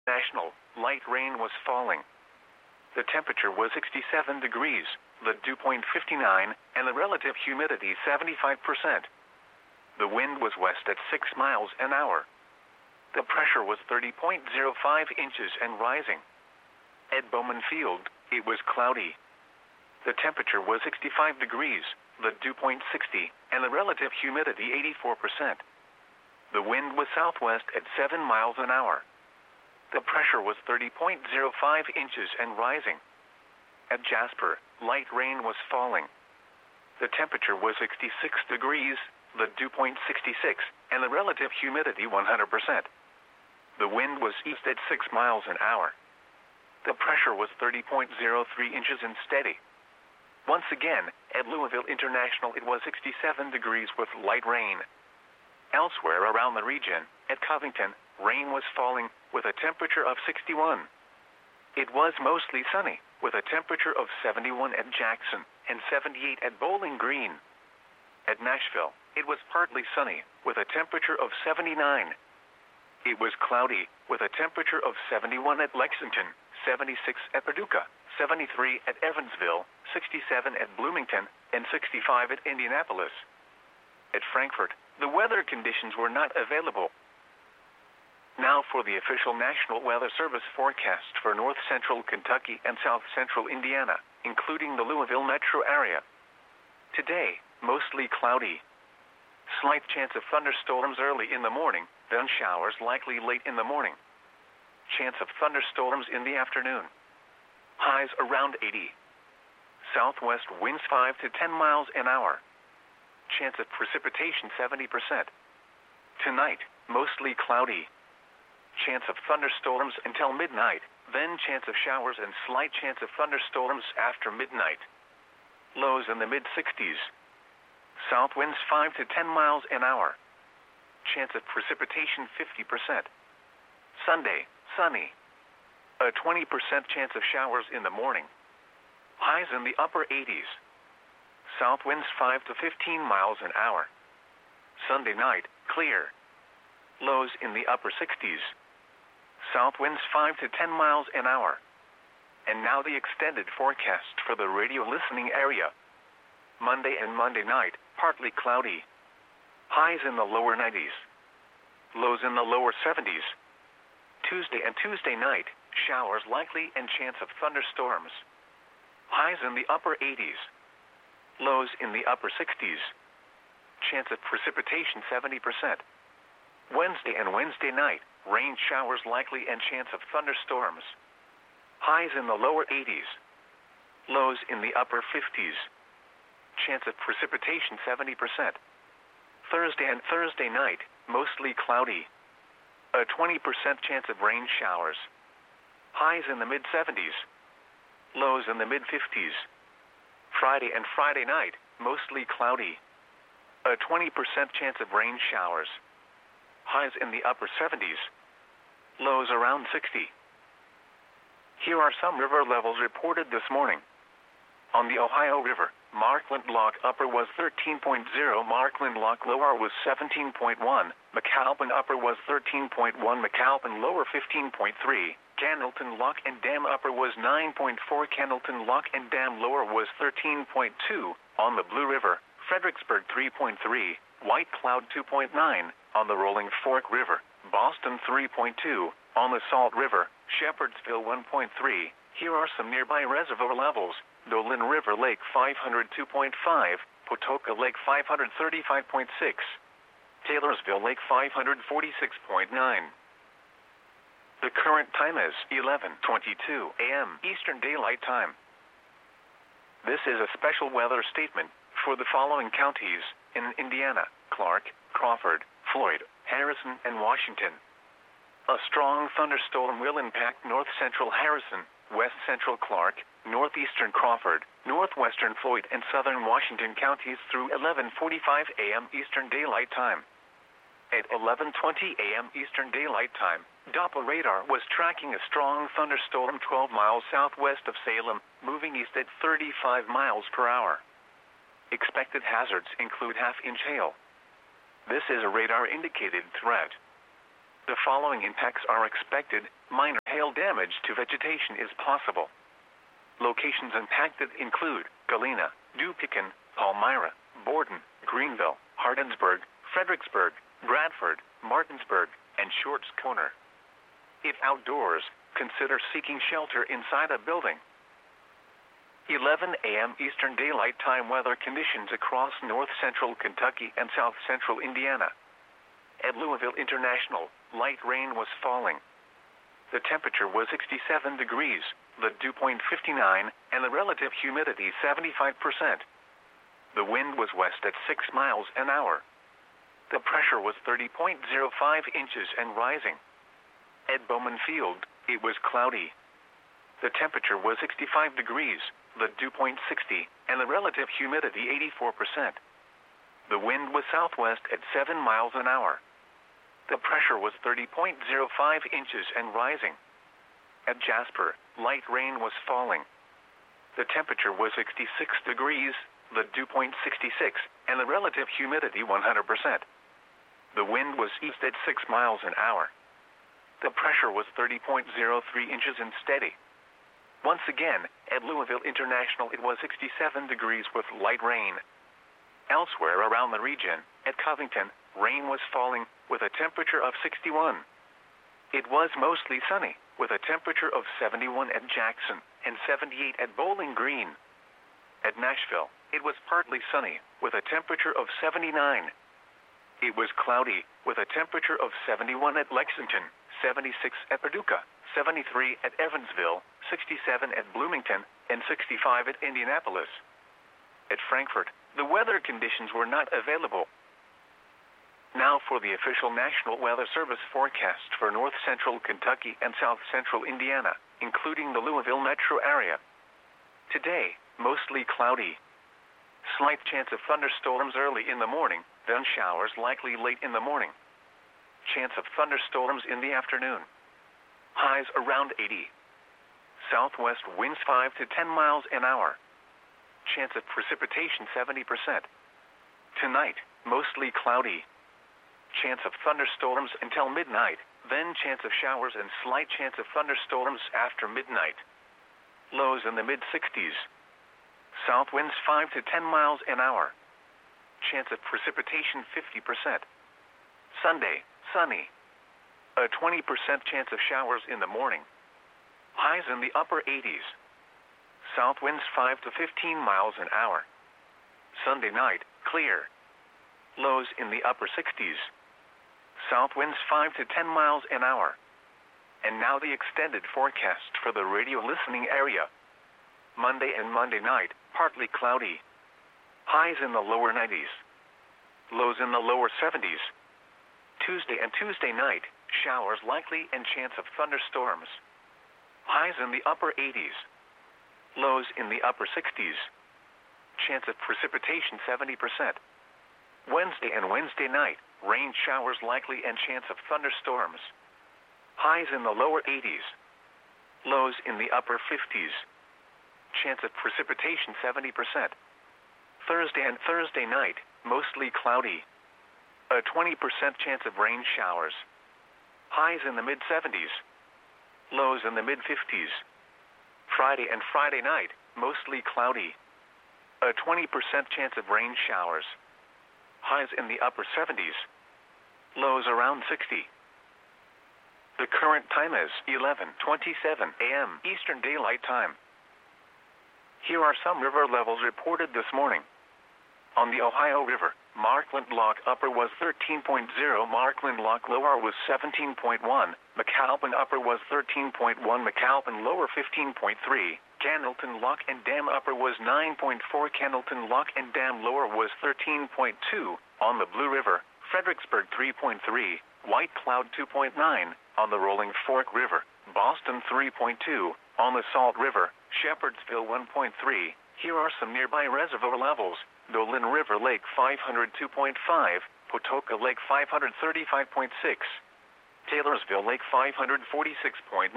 National, light rain was falling. The temperature was 67 degrees, the dew point 59, and the relative humidity 75%. The wind was west at 6 miles an hour. The pressure was 30.05 inches and rising. At Bowman Field, it was cloudy. The temperature was 65 degrees, the dew point 60, and the relative humidity 84%. The wind was southwest at 7 miles an hour. The pressure was 30.05 inches and rising. At Jasper, light rain was falling. The temperature was 66 degrees, the dew point 66, and the relative humidity 100%. The wind was east at 6 miles an hour. The pressure was 30.03 inches and steady. Once again, at Louisville International it was 67 degrees with light rain. Elsewhere around the region, at Covington, rain was falling with a temperature of 61. It was mostly sunny, with a temperature of 71 at Jackson and 78 at Bowling Green. At Nashville, it was partly sunny, with a temperature of 79. It was cloudy, with a temperature of 71 at Lexington, 76 at Paducah, 73 at Evansville, 67 at Bloomington, and 65 at Indianapolis. At Frankfort, the weather conditions were not available. Now for the official National Weather Service forecast for north central Kentucky and south central Indiana, including the Louisville metro area. Today, mostly cloudy. Slight chance of thunderstorms early in the morning, then showers likely late in the morning. Chance of thunderstorms in the afternoon. Highs around 80. Southwest winds 5 to 10 miles an hour. Chance of precipitation 70%. Tonight, mostly cloudy. Chance of thunderstorms until midnight, then chance of showers and slight chance of thunderstorms after midnight. Lows in the mid-60s. South winds 5 to 10 miles an hour. Chance of precipitation 50%. Sunday, sunny. A 20% chance of showers in the morning. Highs in the upper 80s. South winds 5 to 15 miles an hour. Sunday night, clear. Lows in the upper 60s. South winds 5 to 10 miles an hour. And now the extended forecast for the radio listening area. Monday and Monday night, partly cloudy. Highs in the lower 90s. Lows in the lower 70s. Tuesday and Tuesday night, showers likely and chance of thunderstorms. Highs in the upper 80s. Lows in the upper 60s. Chance of precipitation 70%. Wednesday and Wednesday night, rain showers likely and chance of thunderstorms. Highs in the lower 80s. Lows in the upper 50s. Chance of precipitation 70%. Thursday and Thursday night, mostly cloudy. A 20% chance of rain showers. Highs in the mid-70s. Lows in the mid-50s. Friday and Friday night, mostly cloudy. A 20% chance of rain showers. Highs in the upper 70s. Lows around 60. Here are some river levels reported this morning. On the Ohio River, Markland Lock Upper was 13.0, Markland Lock Lower was 17.1, McAlpin Upper was 13.1, McAlpin Lower 15.3, Candleton Lock and Dam Upper was 9.4, Candleton Lock and Dam Lower was 13.2, on the Blue River, Fredericksburg 3.3, White Cloud 2.9, on the Rolling Fork River, Boston 3.2, on the Salt River, Shepherdsville 1.3. Here are some nearby reservoir levels. Dolan River Lake 502.5, Patoka Lake 535.6, Taylorsville Lake 546.9. The current time is 11:22 a.m. Eastern Daylight Time. This is a special weather statement for the following counties in Indiana: Clark, Crawford, Floyd, Harrison, and Washington. A strong thunderstorm will impact north-central Harrison, west-central Clark, northeastern Crawford, northwestern Floyd, and southern Washington counties through 11:45 a.m. Eastern Daylight Time. At 11:20 a.m. Eastern Daylight Time, Doppler radar was tracking a strong thunderstorm 12 miles southwest of Salem, moving east at 35 miles per hour. Expected hazards include half-inch hail. This is a radar-indicated threat. The following impacts are expected minor hail damage to vegetation is possible. Locations impacted include Galena, Dupicon, Palmyra, Borden, Greenville, Hardinsburg, Fredericksburg, Bradford, Martinsburg, and Shorts Corner. If outdoors, consider seeking shelter inside a building. 11 a.m. Eastern Daylight Time weather conditions across north-central Kentucky and south-central Indiana. At Louisville International, light rain was falling. The temperature was 67 degrees, the dew point 59, and the relative humidity 75%. The wind was west at 6 miles an hour. The pressure was 30.05 inches and rising. At Bowman Field, it was cloudy. The temperature was 65 degrees, the dew point 60, and the relative humidity 84%. The wind was southwest at 7 miles an hour. The pressure was 30.05 inches and rising. At Jasper, light rain was falling. The temperature was 66 degrees, the dew point 66, and the relative humidity 100%. The wind was east at 6 miles an hour. The pressure was 30.03 inches and steady. Once again, at Louisville International it was 67 degrees with light rain. Elsewhere around the region, at Covington, rain was falling with a temperature of 61. It was mostly sunny, with a temperature of 71 at Jackson and 78 at Bowling Green. At Nashville, it was partly sunny, with a temperature of 79. It was cloudy, with a temperature of 71 at Lexington, 76 at Paducah, 73 at Evansville, 67 at Bloomington, and 65 at Indianapolis. At Frankfort, the weather conditions were not available. Now for the official National Weather Service forecast for north-central Kentucky and south-central Indiana, including the Louisville metro area. Today, mostly cloudy. Slight chance of thunderstorms early in the morning, then showers likely late in the morning. Chance of thunderstorms in the afternoon. Highs around 80. Southwest winds 5 to 10 miles an hour. Chance of precipitation 70%. Tonight, mostly cloudy. Chance of thunderstorms until midnight, then chance of showers and slight chance of thunderstorms after midnight. Lows in the mid-60s. South winds 5 to 10 miles an hour. Chance of precipitation 50%. Sunday, sunny. A 20% chance of showers in the morning. Highs in the upper 80s. South winds 5 to 15 miles an hour. Sunday night, clear. Lows in the upper 60s. South winds 5 to 10 miles an hour. And now the extended forecast for the radio listening area. Monday and Monday night, partly cloudy. Highs in the lower 90s. Lows in the lower 70s. Tuesday and Tuesday night, showers likely and chance of thunderstorms. Highs in the upper 80s. Lows in the upper 60s. Chance of precipitation 70%. Wednesday and Wednesday night, rain showers likely and chance of thunderstorms. Highs in the lower 80s. Lows in the upper 50s. Chance of precipitation 70%. Thursday and Thursday night, mostly cloudy. A 20% chance of rain showers. Highs in the mid-70s. Lows in the mid-50s. Friday and Friday night, mostly cloudy. A 20% chance of rain showers. Highs in the upper 70s. Lows around 60. The current time is 11:27 a.m. Eastern Daylight Time. Here are some river levels reported this morning. On the Ohio River, Markland Lock Upper was 13.0, Markland Lock Lower was 17.1, McAlpin Upper was 13.1, McAlpin Lower 15.3, Candleton Lock and Dam Upper was 9.4, Candleton Lock and Dam Lower was 13.2, on the Blue River, Fredericksburg 3.3, White Cloud 2.9, on the Rolling Fork River, Boston 3.2, on the Salt River, Shepherdsville 1.3. Here are some nearby reservoir levels. Dolan River Lake 502.5, Pawtoka Lake 535.6, Taylorsville Lake 546.9.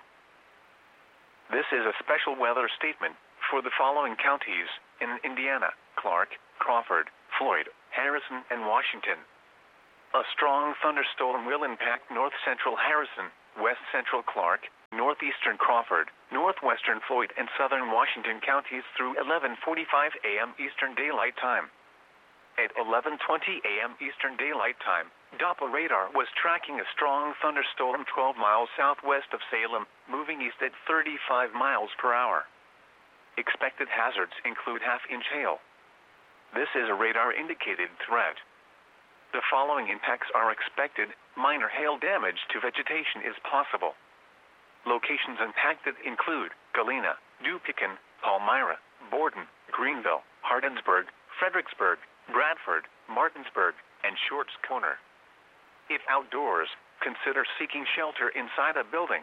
This is a special weather statement for the following counties in Indiana: Clark, Crawford, Floyd, Harrison, and Washington. A strong thunderstorm will impact north-central Harrison, west central Clark, northeastern Crawford, northwestern Floyd, and southern Washington counties through 11:45 a.m. Eastern Daylight Time. At 11:20 a.m. Eastern Daylight Time, Doppler radar was tracking a strong thunderstorm 12 miles southwest of Salem, moving east at 35 miles per hour. Expected hazards include half-inch hail. This is a radar-indicated threat. The following impacts are expected. Minor hail damage to vegetation is possible. Locations impacted include Galena, Dupicon, Palmyra, Borden, Greenville, Hardinsburg, Fredericksburg, Bradford, Martinsburg, and Shorts Corner. If outdoors, consider seeking shelter inside a building.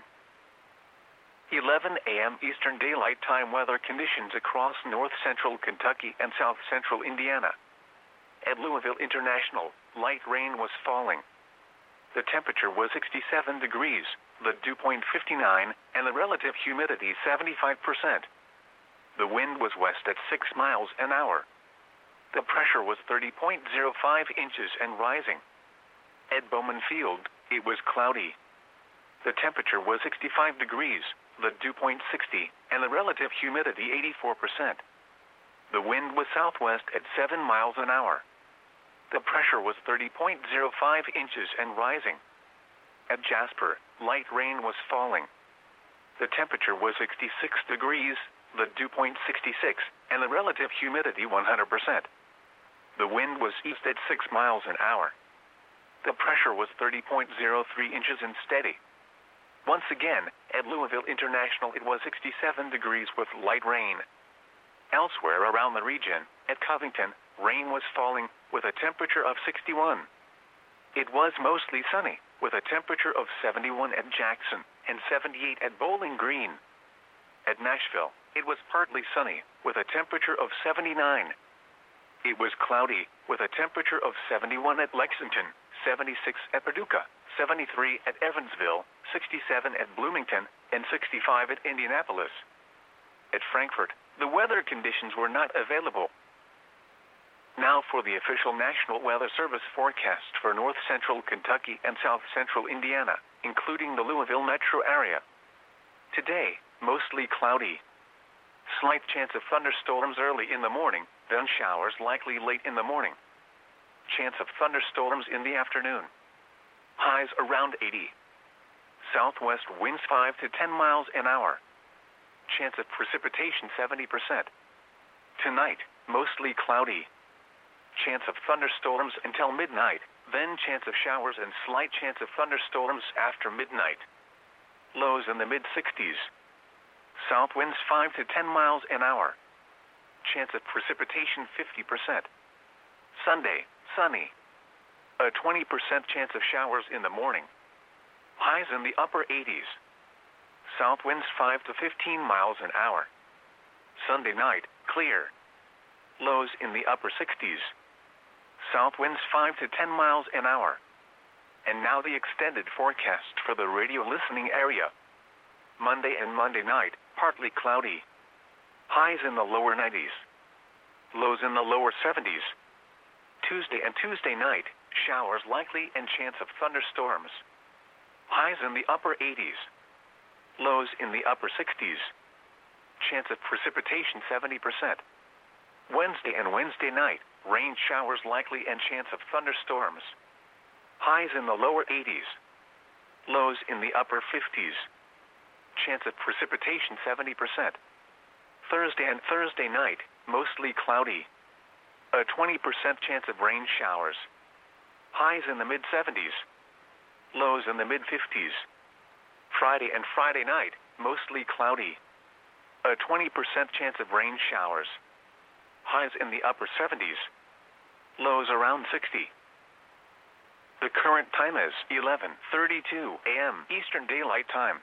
11 a.m. Eastern Daylight Time weather conditions across north-central Kentucky and south-central Indiana. At Louisville International, light rain was falling. The temperature was 67 degrees, the dew point 59, and the relative humidity 75%. The wind was west at 6 miles an hour. The pressure was 30.05 inches and rising. At Bowman Field, it was cloudy. The temperature was 65 degrees, the dew point 60, and the relative humidity 84%. The wind was southwest at 7 miles an hour. The pressure was 30.05 inches and rising. At Jasper, light rain was falling. The temperature was 66 degrees, the dew point 66, and the relative humidity 100%. The wind was east at 6 miles an hour. The pressure was 30.03 inches and steady. Once again, at Louisville International it was 67 degrees with light rain. Elsewhere around the region, at Covington, rain was falling with a temperature of 61. It was mostly sunny, with a temperature of 71 at Jackson and 78 at Bowling Green. At Nashville, it was partly sunny, with a temperature of 79. It was cloudy, with a temperature of 71 at Lexington, 76 at Paducah, 73 at Evansville, 67 at Bloomington, and 65 at Indianapolis. At Frankfort, the weather conditions were not available. Now for the official National Weather Service forecast for north-central Kentucky and south-central Indiana, including the Louisville metro area. Today, mostly cloudy. Slight chance of thunderstorms early in the morning, then showers likely late in the morning. Chance of thunderstorms in the afternoon. Highs around 80. Southwest winds 5 to 10 miles an hour. Chance of precipitation 70%. Tonight, mostly cloudy. Chance of thunderstorms until midnight, then chance of showers and slight chance of thunderstorms after midnight. Lows in the mid-60s. South winds 5 to 10 miles an hour. Chance of precipitation 50%. Sunday, sunny. A 20% chance of showers in the morning. Highs in the upper 80s. South winds 5 to 15 miles an hour. Sunday night, clear. Lows in the upper 60s. South winds 5 to 10 miles an hour. And now the extended forecast for the radio listening area. Monday and Monday night, partly cloudy. Highs in the lower 90s. Lows in the lower 70s. Tuesday and Tuesday night, showers likely and chance of thunderstorms. Highs in the upper 80s. Lows in the upper 60s. Chance of precipitation 70%. Wednesday and Wednesday night, rain showers likely and chance of thunderstorms. Highs in the lower 80s. Lows in the upper 50s. Chance of precipitation 70%. Thursday and Thursday night, mostly cloudy. A 20% chance of rain showers. Highs in the mid-70s. Lows in the mid-50s. Friday and Friday night, mostly cloudy. A 20% chance of rain showers. Highs in the upper 70s. Lows around 60. The current time is 11:32 a.m. Eastern Daylight Time.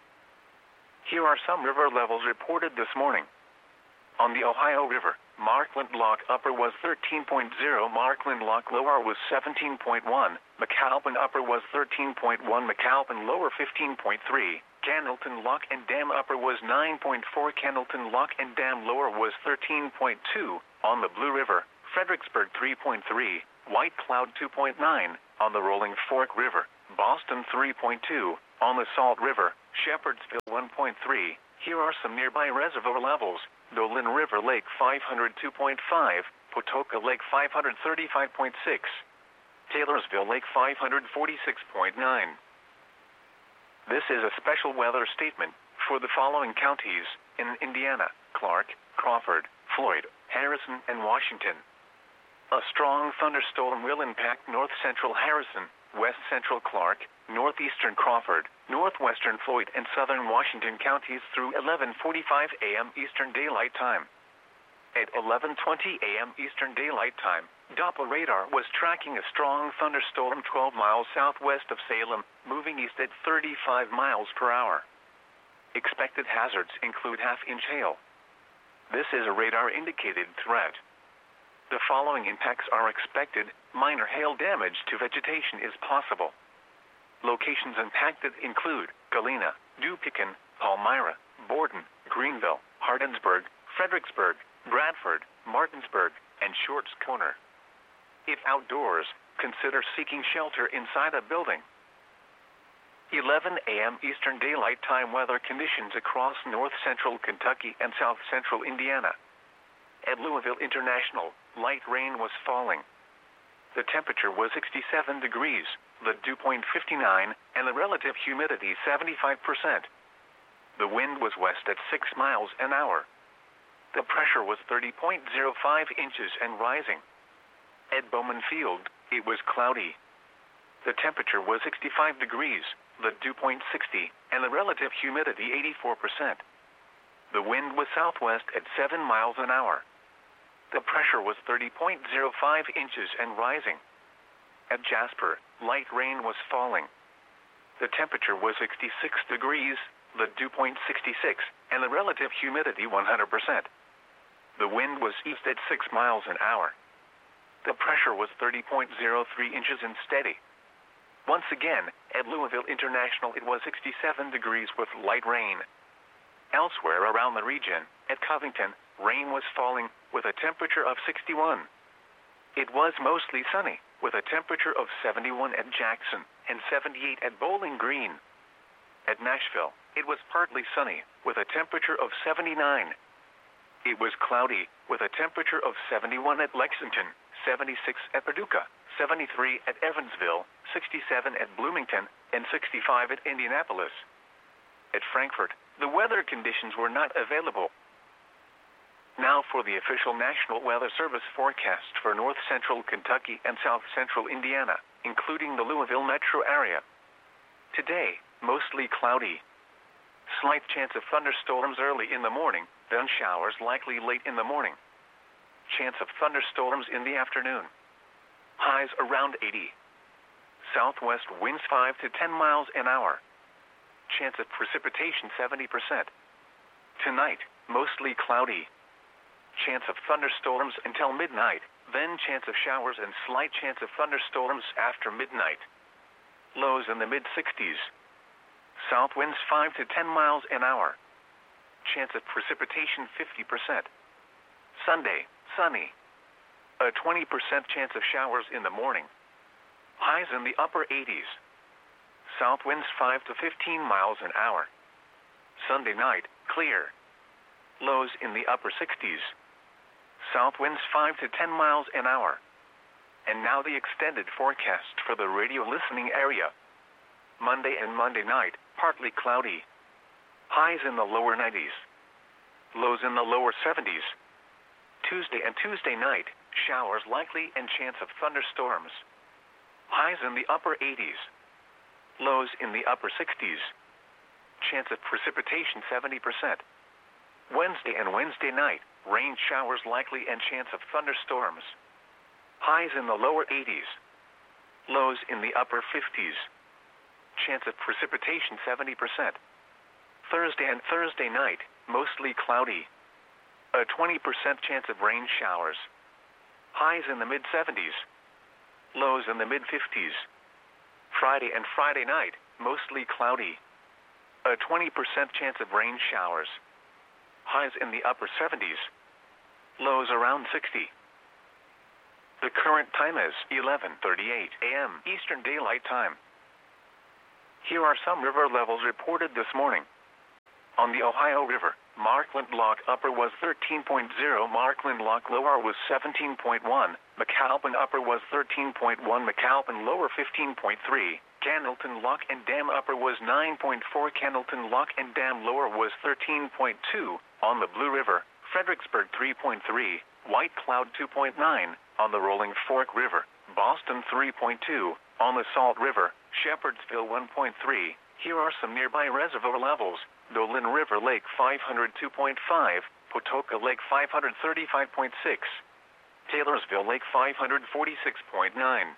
Here are some river levels reported this morning. On the Ohio River, Markland Lock Upper was 13.0, Markland Lock Lower was 17.1, McAlpin Upper was 13.1, McAlpin Lower 15.3, Candleton Lock and Dam Upper was 9.4, Candleton Lock and Dam Lower was 13.2, on the Blue River, Fredericksburg 3.3, White Cloud 2.9, on the Rolling Fork River, Boston 3.2, On the Salt River, Shepherdsville 1.3. Here are some nearby reservoir levels. Dolan River Lake 502.5, Potoka Lake 535.6, Taylorsville Lake 546.9. This is a special weather statement for the following counties in Indiana: Clark, Crawford, Floyd, Harrison, and Washington. A strong thunderstorm will impact north-central Harrison, west-central Clark, northeastern Crawford, northwestern Floyd, and southern Washington counties through 11:45 a.m. Eastern Daylight Time. At 11:20 a.m. Eastern Daylight Time, Doppler radar was tracking a strong thunderstorm 12 miles southwest of Salem, moving east at 35 miles per hour. Expected hazards include half-inch hail. This is a radar-indicated threat. The following impacts are expected. Minor hail damage to vegetation is possible. Locations impacted include Galena, Dupicon, Palmyra, Borden, Greenville, Hardinsburg, Fredericksburg, Bradford, Martinsburg, and Shorts Corner. If outdoors, consider seeking shelter inside a building. 11 a.m. Eastern Daylight Time weather conditions across north-central Kentucky and south-central Indiana. At Louisville International, light rain was falling. The temperature was 67 degrees, the dew point 59, and the relative humidity 75%. The wind was west at 6 miles an hour. The pressure was 30.05 inches and rising. At Bowman Field, it was cloudy. The temperature was 65 degrees, the dew point 60, and the relative humidity 84%. The wind was southwest at 7 miles an hour. The pressure was 30.05 inches and rising. At Jasper, light rain was falling. The temperature was 66 degrees, the dew point 66, and the relative humidity 100%. The wind was east at 6 miles an hour. The pressure was 30.03 inches and steady. Once again, at Louisville International it was 67 degrees with light rain. Elsewhere around the region, at Covington, rain was falling with a temperature of 61. It was mostly sunny, with a temperature of 71 at Jackson and 78 at Bowling Green. At Nashville, it was partly sunny, with a temperature of 79. It was cloudy, with a temperature of 71 at Lexington, 76 at Paducah, 73 at Evansville, 67 at Bloomington, and 65 at Indianapolis. At Frankfort, the weather conditions were not available. Now for the official National Weather Service forecast for north-central Kentucky and south-central Indiana, including the Louisville metro area. Today, mostly cloudy. Slight chance of thunderstorms early in the morning, then showers likely late in the morning. Chance of thunderstorms in the afternoon. Highs around 80. Southwest winds 5 to 10 miles an hour. Chance of precipitation 70%. Tonight, mostly cloudy. Chance of thunderstorms until midnight, then chance of showers and slight chance of thunderstorms after midnight. Lows in the mid-60s. South winds 5 to 10 miles an hour. Chance of precipitation 50%. Sunday, sunny. A 20% chance of showers in the morning. Highs in the upper 80s. South winds 5 to 15 miles an hour. Sunday night, clear. Lows in the upper 60s. South winds 5 to 10 miles an hour. And now the extended forecast for the radio listening area. Monday and Monday night, partly cloudy. Highs in the lower 90s. Lows in the lower 70s. Tuesday and Tuesday night, showers likely and chance of thunderstorms. Highs in the upper 80s. Lows in the upper 60s. Chance of precipitation 70%. Wednesday and Wednesday night, rain showers likely and chance of thunderstorms. Highs in the lower 80s. Lows in the upper 50s. Chance of precipitation 70%. Thursday and Thursday night, mostly cloudy. A 20% chance of rain showers. Highs in the mid-70s. Lows in the mid-50s. Friday and Friday night, mostly cloudy. A 20% chance of rain showers. Highs in the upper 70s. Lows around 60. The current time is 11:38 a.m. Eastern Daylight Time. Here are some river levels reported this morning. On the Ohio River, Markland Lock Upper was 13.0, Markland Lock Lower was 17.1, McAlpin Upper was 13.1, McAlpin Lower 15.3, Cannelton Lock and Dam Upper was 9.4, Cannelton Lock and Dam Lower was 13.2. On the Blue River, Fredericksburg 3.3, White Cloud 2.9, on the Rolling Fork River, Boston 3.2, on the Salt River, Shepherdsville 1.3. Here are some nearby reservoir levels. Dolan River Lake 502.5, Patoka Lake 535.6, Taylorsville Lake 546.9.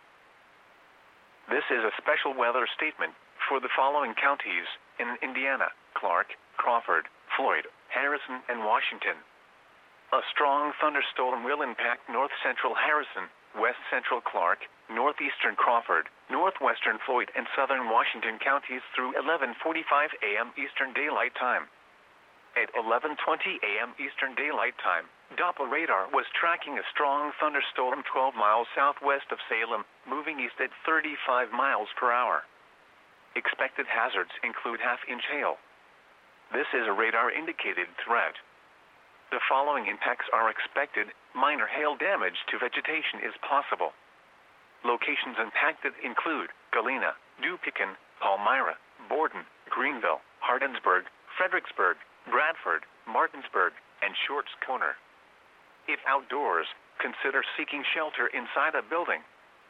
This is a special weather statement for the following counties in Indiana: Clark, Crawford, Floyd, Harrison, and Washington. A strong thunderstorm will impact north-central Harrison, west-central Clark, northeastern Crawford, northwestern Floyd, and southern Washington counties through 11:45 a.m. Eastern Daylight Time. At 11:20 a.m. Eastern Daylight Time, Doppler radar was tracking a strong thunderstorm 12 miles southwest of Salem, moving east at 35 miles per hour. Expected hazards include half-inch hail. This is a radar-indicated threat. The following impacts are expected. Minor hail damage to vegetation is possible. Locations impacted include Galena, Dupicon, Palmyra, Borden, Greenville, Hardinsburg, Fredericksburg, Bradford, Martinsburg, and Shorts Corner. If outdoors, consider seeking shelter inside a building.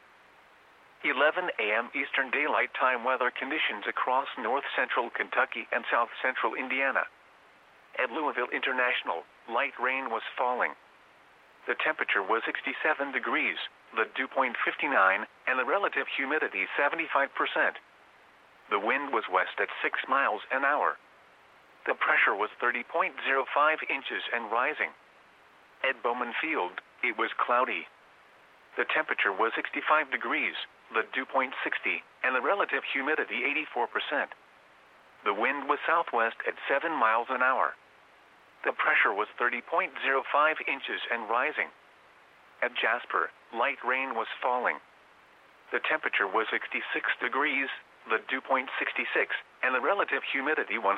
11 a.m. Eastern Daylight Time weather conditions across north-central Kentucky and south-central Indiana. At Louisville International, light rain was falling. The temperature was 67 degrees, the dew point 59, and the relative humidity 75%. The wind was west at 6 miles an hour. The pressure was 30.05 inches and rising. At Bowman Field, it was cloudy. The temperature was 65 degrees, the dew point 60, and the relative humidity 84%. The wind was southwest at 7 miles an hour. The pressure was 30.05 inches and rising. At Jasper, light rain was falling. The temperature was 66 degrees, the dew point 66, and the relative humidity 100%.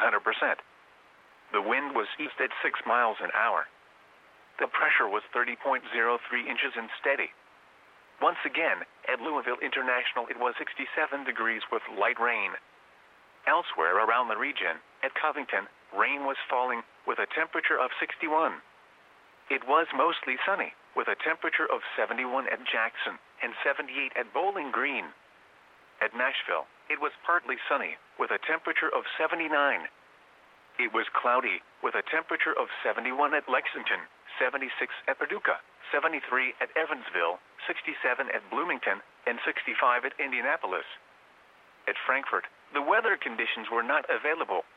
The wind was east at 6 miles an hour. The pressure was 30.03 inches and steady. Once again, at Louisville International it was 67 degrees with light rain. Elsewhere around the region, at Covington, rain was falling with a temperature of 61. It was mostly sunny, with a temperature of 71 at Jackson and 78 at Bowling Green. At Nashville, it was partly sunny, with a temperature of 79. It was cloudy, with a temperature of 71 at Lexington, 76 at Paducah, 73 at Evansville, 67 at Bloomington, and 65 at Indianapolis. At Frankfort, the weather conditions were not available.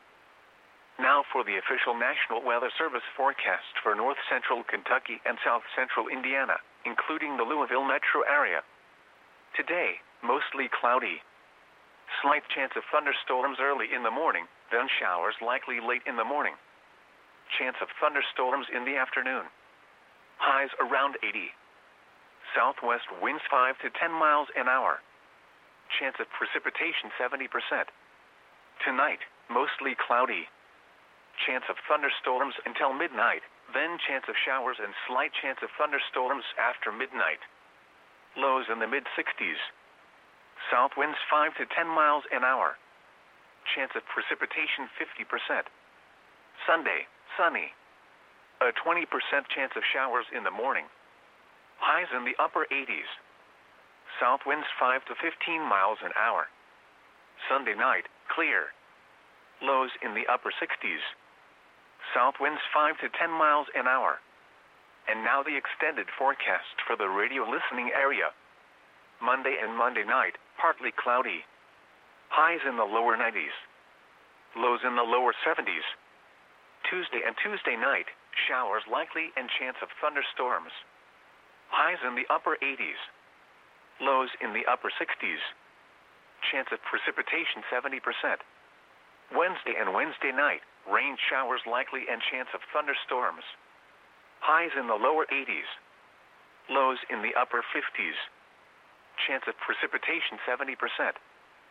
Now for the official National Weather Service forecast for north-central Kentucky and south-central Indiana, including the Louisville metro area. Today, mostly cloudy. Slight chance of thunderstorms early in the morning, then showers likely late in the morning. Chance of thunderstorms in the afternoon. Highs around 80. Southwest winds 5 to 10 miles an hour. Chance of precipitation 70%. Tonight, mostly cloudy. Chance of thunderstorms until midnight, then chance of showers and slight chance of thunderstorms after midnight. Lows in the mid-60s. South winds 5 to 10 miles an hour. Chance of precipitation 50%. Sunday, sunny. A 20% chance of showers in the morning. Highs in the upper 80s. South winds 5 to 15 miles an hour. Sunday night, clear. Lows in the upper 60s. South winds 5 to 10 miles an hour. And now the extended forecast for the radio listening area. Monday and Monday night, partly cloudy. Highs in the lower 90s. Lows in the lower 70s. Tuesday and Tuesday night, showers likely and chance of thunderstorms. Highs in the upper 80s. Lows in the upper 60s. Chance of precipitation 70%. Wednesday and Wednesday night, rain showers likely and chance of thunderstorms. Highs in the lower 80s. Lows in the upper 50s. Chance of precipitation 70%.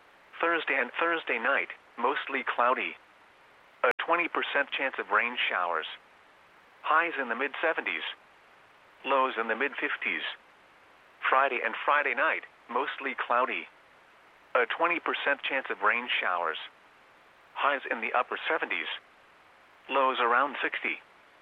Thursday and Thursday night, mostly cloudy. A 20% chance of rain showers. Highs in the mid-70s. Lows in the mid-50s. Friday and Friday night, mostly cloudy. A 20% chance of rain showers. Highs in the upper 70s. Lows around 60.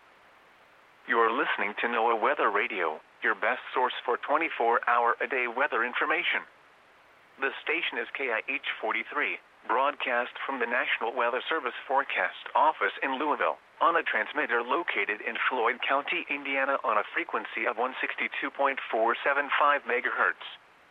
You're listening to NOAA Weather Radio, your best source for 24-hour-a-day weather information. The station is KIH 43, broadcast from the National Weather Service Forecast Office in Louisville, on a transmitter located in Floyd County, Indiana, on a frequency of 162.475 megahertz.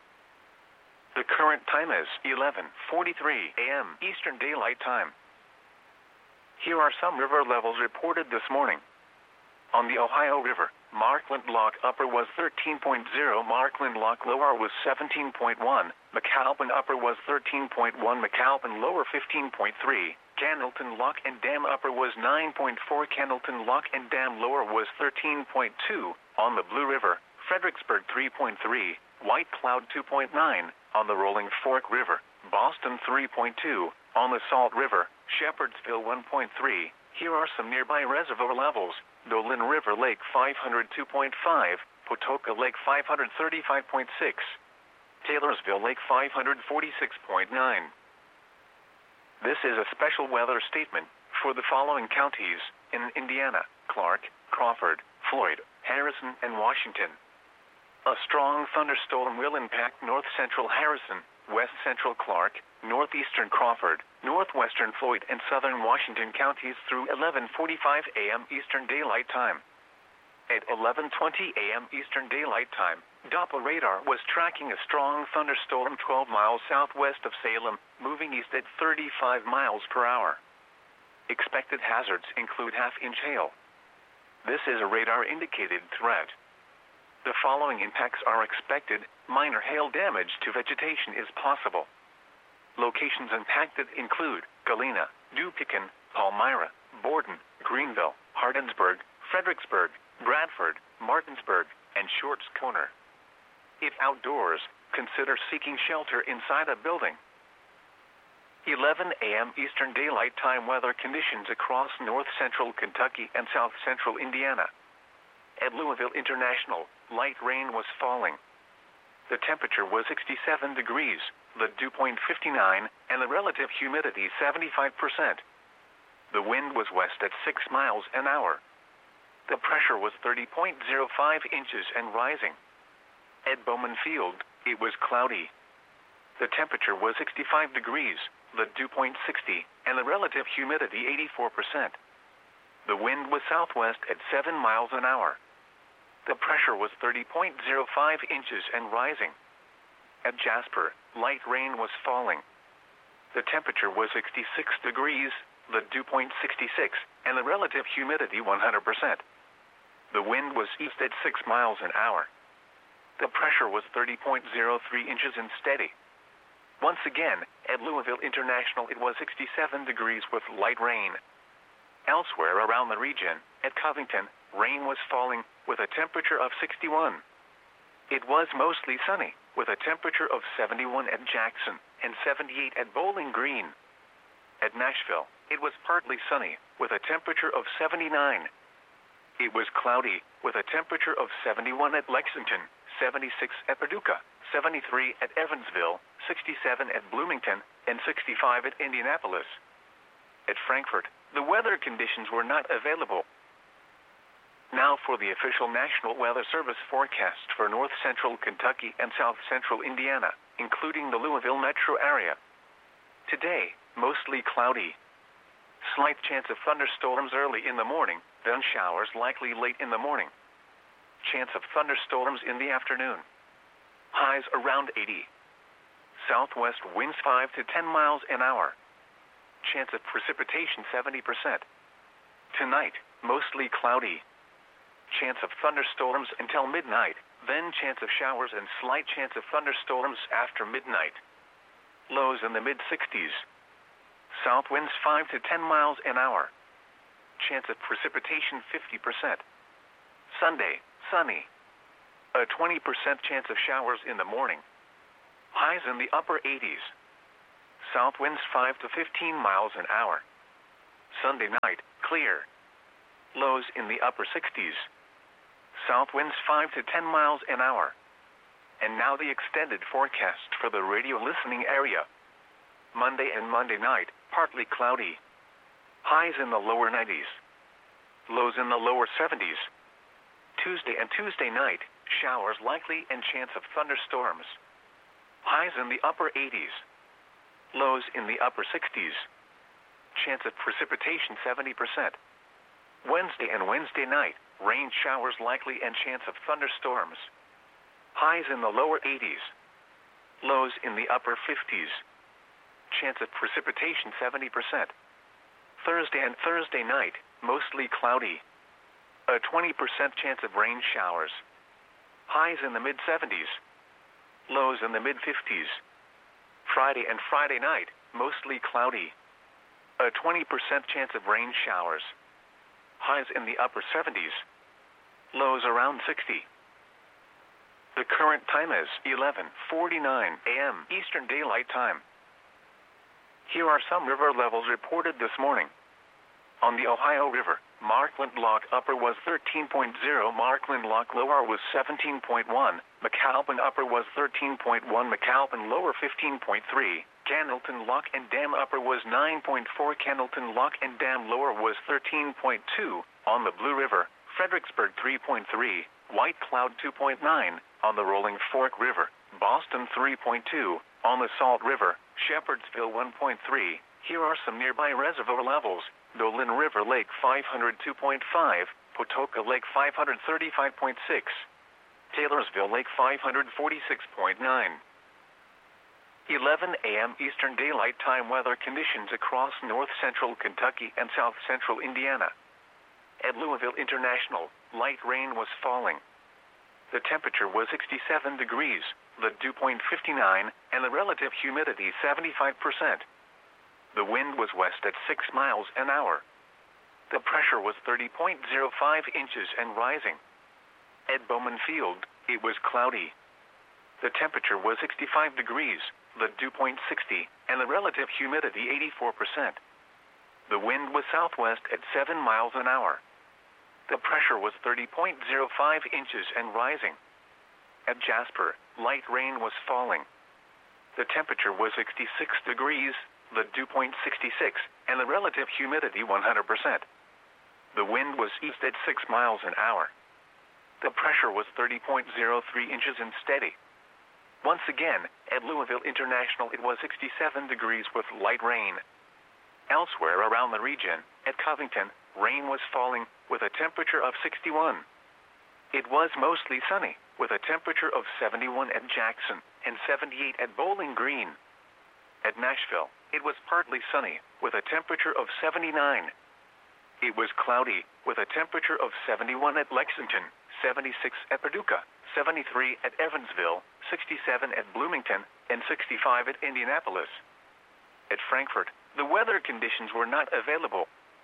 The current time is 11:43 a.m. Eastern Daylight Time. Here are some river levels reported this morning. On the Ohio River, Markland Lock Upper was 13.0, Markland Lock Lower was 17.1, McAlpin Upper was 13.1, McAlpin Lower 15.3, Candleton Lock and Dam Upper was 9.4, Candleton Lock and Dam Lower was 13.2, on the Blue River, Fredericksburg 3.3, White Cloud 2.9, on the Rolling Fork River, Boston 3.2, on the Salt River, Shepherdsville 1.3. Here are some nearby reservoir levels. Dolan River Lake 502.5, Patoka Lake 535.6, Taylorsville Lake 546.9. This is a special weather statement for the following counties in Indiana: Clark, Crawford, Floyd, Harrison, and Washington. A strong thunderstorm will impact north-central Harrison, west-central Clark, northeastern Crawford, northwestern Floyd, and southern Washington counties through 11:45 a.m. Eastern Daylight Time. At 11:20 a.m. Eastern Daylight Time, Doppler radar was tracking a strong thunderstorm 12 miles southwest of Salem, moving east at 35 miles per hour. Expected hazards include half-inch hail. This is a radar-indicated threat. The following impacts are expected. Minor hail damage to vegetation is possible. Locations impacted include Galena, Dupicon, Palmyra, Borden, Greenville, Hardinsburg, Fredericksburg, Bradford, Martinsburg, and Shorts Corner. If outdoors, consider seeking shelter inside a building. 11 a.m. Eastern Daylight Time weather conditions across north-central Kentucky and south-central Indiana. At Louisville International, light rain was falling. The temperature was 67 degrees, the dew point 59, and the relative humidity 75%. The wind was west at 6 miles an hour. The pressure was 30.05 inches and rising. At Bowman Field, it was cloudy. The temperature was 65 degrees, the dew point 60, and the relative humidity 84%. The wind was southwest at 7 miles an hour. The pressure was 30.05 inches and rising. At Jasper, light rain was falling. The temperature was 66 degrees, the dew point 66, and the relative humidity 100%. The wind was east at 6 miles an hour. The pressure was 30.03 inches and steady. Once again, at Louisville International it was 67 degrees with light rain. Elsewhere around the region, at Covington, rain was falling with a temperature of 61. It was mostly sunny, with a temperature of 71 at Jackson and 78 at Bowling Green. At Nashville, it was partly sunny, with a temperature of 79. It was cloudy, with a temperature of 71 at Lexington, 76 at Paducah, 73 at Evansville, 67 at Bloomington, and 65 at Indianapolis. At Frankfort, the weather conditions were not available. Now for the official National Weather Service forecast for north-central Kentucky and south-central Indiana, including the Louisville metro area. Today, mostly cloudy. Slight chance of thunderstorms early in the morning, then showers likely late in the morning. Chance of thunderstorms in the afternoon. Highs around 80. Southwest winds 5 to 10 miles an hour. Chance of precipitation 70%. Tonight, mostly cloudy. Chance of thunderstorms until midnight, then chance of showers and slight chance of thunderstorms after midnight. Lows in the mid-60s. South winds 5 to 10 miles an hour. Chance of precipitation 50%. Sunday, sunny. A 20% chance of showers in the morning. Highs in the upper 80s. South winds 5 to 15 miles an hour. Sunday night, clear. Lows in the upper 60s. South winds 5 to 10 miles an hour. And now the extended forecast for the radio listening area. Monday and Monday night, partly cloudy. Highs in the lower 90s. Lows in the lower 70s. Tuesday and Tuesday night, showers likely and chance of thunderstorms. Highs in the upper 80s. Lows in the upper 60s. Chance of precipitation 70%. Wednesday and Wednesday night, rain showers likely and chance of thunderstorms. Highs in the lower 80s. Lows in the upper 50s. Chance of precipitation 70%. Thursday and Thursday night, mostly cloudy. A 20% chance of rain showers. Highs in the mid-70s. Lows in the mid-50s. Friday and Friday night, mostly cloudy. A 20% chance of rain showers. Highs in the upper 70s. Lows around 60. The current time is 11:49 a.m. Eastern Daylight Time. Here are some river levels reported this morning. On the Ohio River, Markland Lock Upper was 13.0, Markland Lock Lower was 17.1, McAlpin Upper was 13.1, McAlpin Lower 15.3, Candleton Lock and Dam Upper was 9.4, Candleton Lock and Dam Lower was 13.2, on the Blue River, Fredericksburg 3.3, White Cloud 2.9, on the Rolling Fork River, Boston 3.2, on the Salt River, Shepherdsville 1.3. Here are some nearby reservoir levels. Dolan River Lake 502.5, Patoka Lake 535.6, Taylorsville Lake 546.9. 11 a.m. Eastern Daylight Time weather conditions across north-central Kentucky and south-central Indiana. At Louisville International, light rain was falling. The temperature was 67 degrees, the dew point 59, and the relative humidity 75%. The wind was west at 6 miles an hour. The pressure was 30.05 inches and rising. At Bowman Field, it was cloudy. The temperature was 65 degrees, the dew point 60, and the relative humidity 84%. The wind was southwest at 7 miles an hour. The pressure was 30.05 inches and rising. At Jasper, light rain was falling. The temperature was 66 degrees, the dew point 66, and the relative humidity 100%. The wind was east at 6 miles an hour. The pressure was 30.03 inches and steady. Once again, at Louisville International it was 67 degrees with light rain. Elsewhere around the region, at Covington, rain was falling with a temperature of 61. It was mostly sunny, with a temperature of 71 at Jackson and 78 at Bowling Green. At Nashville, it was partly sunny, with a temperature of 79. It was cloudy, with a temperature of 71 at Lexington, 76 at Paducah, 73 at Evansville, 67 at Bloomington, and 65 at Indianapolis. At Frankfort, the weather conditions were not available.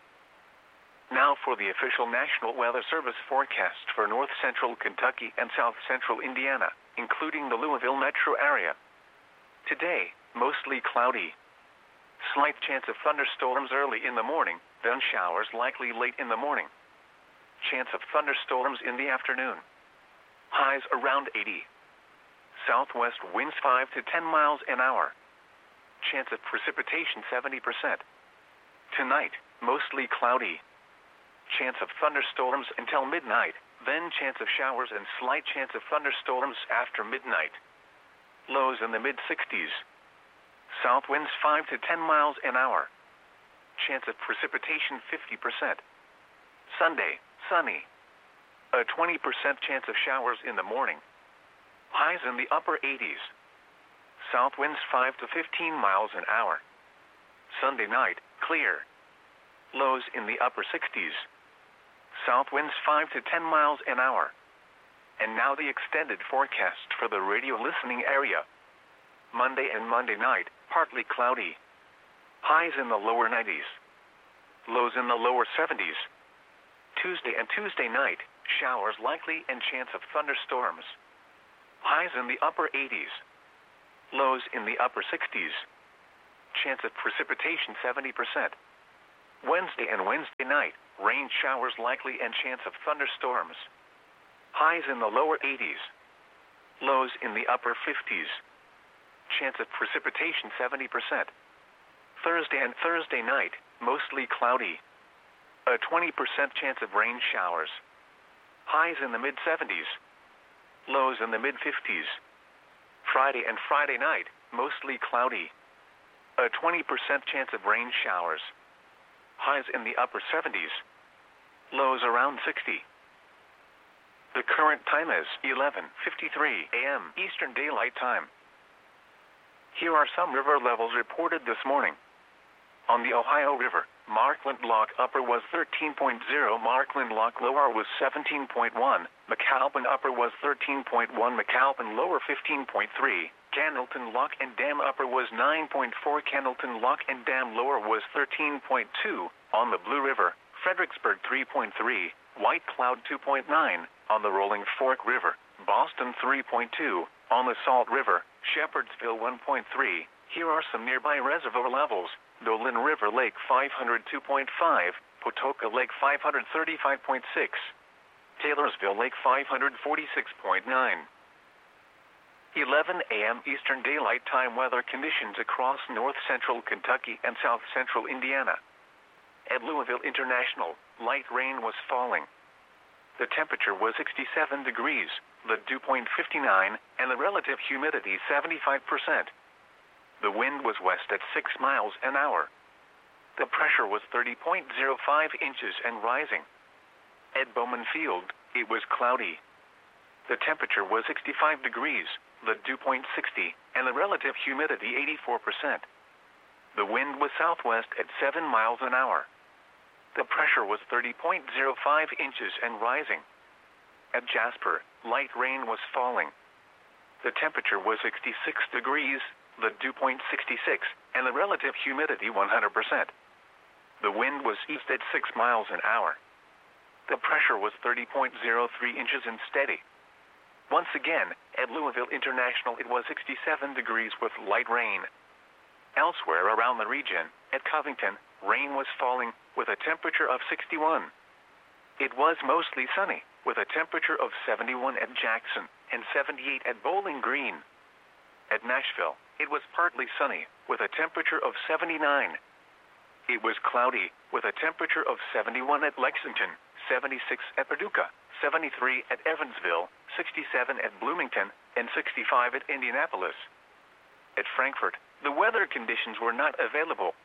Now for the official National Weather Service forecast for north-central Kentucky and south-central Indiana, including the Louisville metro area. Today, mostly cloudy. Slight chance of thunderstorms early in the morning, then showers likely late in the morning. Chance of thunderstorms in the afternoon. Highs around 80. Southwest winds 5 to 10 miles an hour. Chance of precipitation 70%. Tonight, mostly cloudy. Chance of thunderstorms until midnight, then chance of showers and slight chance of thunderstorms after midnight. Lows in the mid-60s. South winds 5 to 10 miles an hour. Chance of precipitation 50%. Sunday, sunny. A 20% chance of showers in the morning. Highs in the upper 80s. South winds 5 to 15 miles an hour. Sunday night, clear. Lows in the upper 60s. South winds 5 to 10 miles an hour. And now the extended forecast for the radio listening area. Monday and Monday night, partly cloudy. Highs in the lower 90s. Lows in the lower 70s. Tuesday and Tuesday night, showers likely and chance of thunderstorms. Highs in the upper 80s. Lows in the upper 60s. chance of precipitation 70%. Wednesday and Wednesday night, rain showers likely and chance of thunderstorms. Highs in the lower 80s. Lows in the upper 50s. Chance of precipitation 70%. Thursday and Thursday night, mostly cloudy. A 20% chance of rain showers. Highs in the mid-70s. Lows in the mid-50s. Friday and Friday night, mostly cloudy. A 20% chance of rain showers. Highs in the upper 70s. Lows around 60. The current time is 11:53 a.m. Eastern Daylight Time. Here are some river levels reported this morning. On the Ohio River, Markland Lock Upper was 13.0, Markland Lock Lower was 17.1, McAlpin Upper was 13.1, McAlpin Lower 15.3, Candleton Lock and Dam Upper was 9.4, Candleton Lock and Dam Lower was 13.2, on the Blue River, Fredericksburg 3.3, White Cloud 2.9, on the Rolling Fork River, Boston 3.2, on the Salt River, Shepherdsville 1.3. Here are some nearby reservoir levels. Dolan River Lake 502.5, Patoka Lake 535.6, Taylorsville Lake 546.9. 11 a.m. Eastern Daylight Time weather conditions across north-central Kentucky and south-central Indiana. At Louisville International, light rain was falling. The temperature was 67 degrees, the dew point 59, and the relative humidity 75%. The wind was west at 6 miles an hour. The pressure was 30.05 inches and rising. At Bowman Field, it was cloudy. The temperature was 65 degrees, the dew point 60, and the relative humidity 84%. The wind was southwest at 7 miles an hour. The pressure was 30.05 inches and rising. At Jasper, light rain was falling. The temperature was 66 degrees, the dew point 66, and the relative humidity 100%. The wind was east at 6 miles an hour. The pressure was 30.03 inches and steady. Once again, at Louisville International it was 67 degrees with light rain. Elsewhere around the region, at Covington, rain was falling with a temperature of 61. It was mostly sunny, with a temperature of 71 at Jackson and 78 at Bowling Green. At Nashville, it was partly sunny, with a temperature of 79. It was cloudy, with a temperature of 71 at Lexington, 76 at Paducah, 73 at Evansville, 67 at Bloomington, and 65 at Indianapolis. At Frankfort, the weather conditions were not available.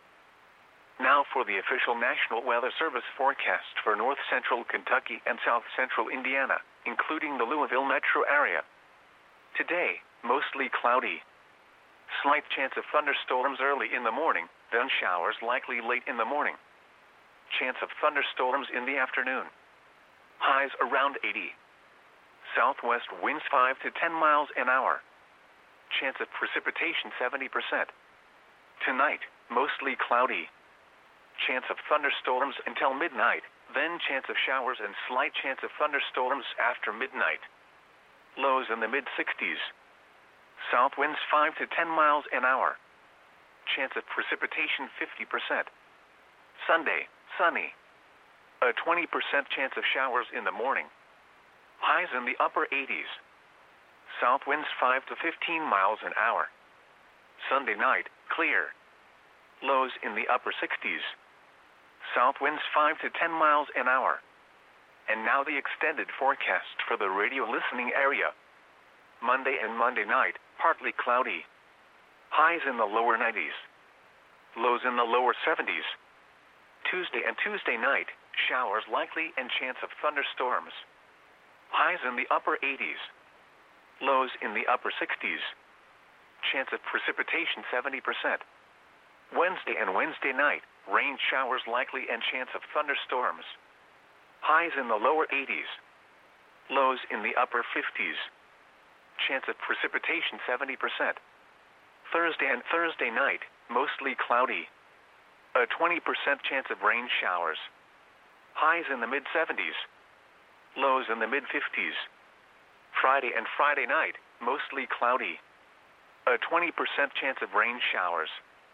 Now for the official National Weather Service forecast for north-central Kentucky and south-central Indiana, including the Louisville metro area. Today, mostly cloudy. Slight chance of thunderstorms early in the morning, then showers likely late in the morning. Chance of thunderstorms in the afternoon. Highs around 80. Southwest winds 5 to 10 miles an hour. Chance of precipitation 70%. Tonight, mostly cloudy. Chance of thunderstorms until midnight, then chance of showers and slight chance of thunderstorms after midnight. Lows in the mid-60s. South winds 5 to 10 miles an hour. Chance of precipitation 50%. Sunday, sunny. A 20% chance of showers in the morning. Highs in the upper 80s. South winds 5 to 15 miles an hour. Sunday night, clear. Lows in the upper 60s. South winds 5 to 10 miles an hour. And now the extended forecast for the radio listening area. Monday and Monday night, partly cloudy. Highs in the lower 90s. Lows in the lower 70s. Tuesday and Tuesday night, showers likely and chance of thunderstorms. Highs in the upper 80s. Lows in the upper 60s. Chance of precipitation 70%. Wednesday and Wednesday night, rain showers likely and chance of thunderstorms. Highs in the lower 80s. Lows in the upper 50s. Chance of precipitation 70%. Thursday and Thursday night, mostly cloudy. A 20% chance of rain showers. Highs in the mid-70s. Lows in the mid-50s. Friday and Friday night, mostly cloudy. A 20% chance of rain showers.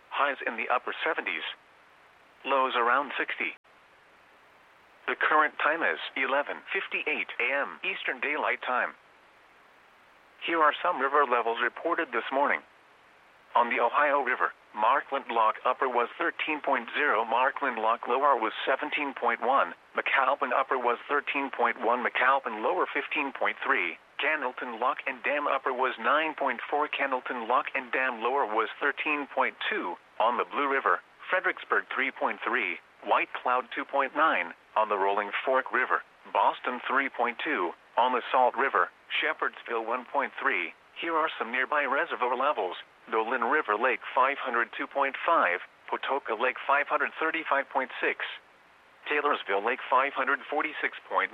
highs in the upper 70s, lows around 60. The current time is 11:58 a.m. Eastern Daylight Time. Here are some river levels reported this morning. On the Ohio River, Markland Lock Upper was 13.0, Markland Lock Lower was 17.1, McAlpin Upper was 13.1, McAlpin Lower 15.3, Cannelton Lock and Dam Upper was 9.4, Cannelton Lock and Dam Lower was 13.2, on the Blue River, Fredericksburg 3.3, White Cloud 2.9, on the Rolling Fork River, Boston 3.2, on the Salt River, Shepherdsville 1.3. Here are some nearby reservoir levels. Dolan River Lake 502.5, Pawtoka Lake 535.6, Taylorsville Lake 546.9.